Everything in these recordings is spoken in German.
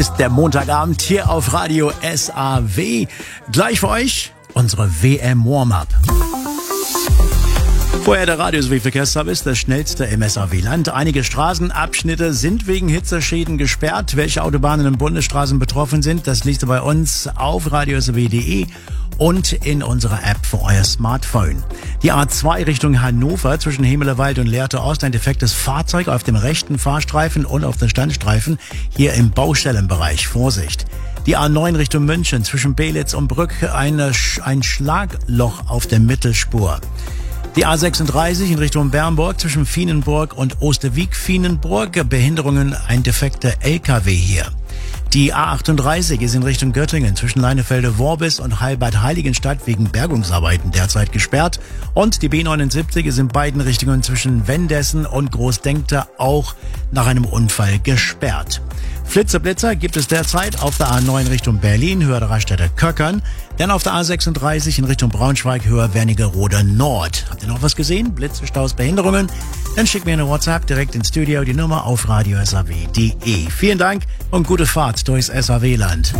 ist der Montagabend hier auf Radio SAW. Gleich für euch unsere WM Warm-Up. Vorher der Radio-Verkehrsservice, das schnellste im SAW-Land. Einige Straßenabschnitte sind wegen Hitzeschäden gesperrt. Welche Autobahnen und Bundesstraßen betroffen sind, das liest ihr bei uns auf radiosw.de und in unserer App für euer Smartphone. Die A2 Richtung Hannover zwischen Hemelewald und Lehrte Ost, ein defektes Fahrzeug auf dem rechten Fahrstreifen und auf den Standstreifen, hier im Baustellenbereich. Vorsicht! Die A9 Richtung München zwischen Belitz und Brück, ein Schlagloch auf der Mittelspur. Die A36 in Richtung Bernburg zwischen Vienenburg und Osterwieck-Vienenburg. Behinderungen, ein defekter LKW hier. Die A38 ist in Richtung Göttingen zwischen Leinefelde-Worbis und Heilbad-Heiligenstadt wegen Bergungsarbeiten derzeit gesperrt. Und die B79 ist in beiden Richtungen zwischen Wendessen und Großdenkter auch nach einem Unfall gesperrt. Flitzer-Blitzer gibt es derzeit auf der A9 Richtung Berlin, höher der Raststätte Köckern. Dann auf der A36 in Richtung Braunschweig, höher Wernigerode Nord. Habt ihr noch was gesehen? Blitze, Staus, Behinderungen? Dann schickt mir eine WhatsApp direkt ins Studio, die Nummer auf radiosaw.de. Vielen Dank und gute Fahrt durchs SAW-Land.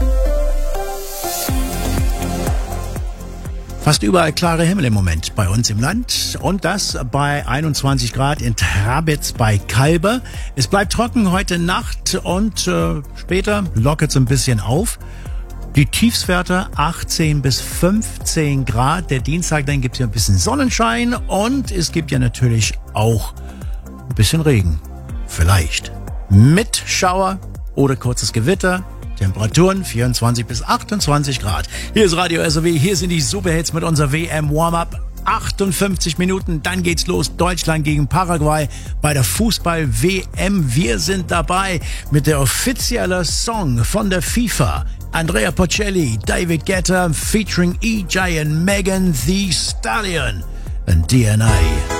Fast überall klare Himmel im Moment bei uns im Land und das bei 21 Grad in Trabitz bei Kalbe. Es bleibt trocken heute Nacht und später lockert es ein bisschen auf. Die Tiefstwerte 18 bis 15 Grad. Der Dienstag, dann gibt es ja ein bisschen Sonnenschein und es gibt ja natürlich auch ein bisschen Regen. Vielleicht mit Schauer oder kurzes Gewitter. Temperaturen 24 bis 28 Grad. Hier ist Radio SAW, hier sind die Superhits mit unserer WM Warm-Up. 58 Minuten, dann geht's los. Deutschland gegen Paraguay bei der Fußball-WM. Wir sind dabei mit der offiziellen Song von der FIFA. Andrea Bocelli, David Guetta featuring EJ and Megan Thee Stallion and DNA.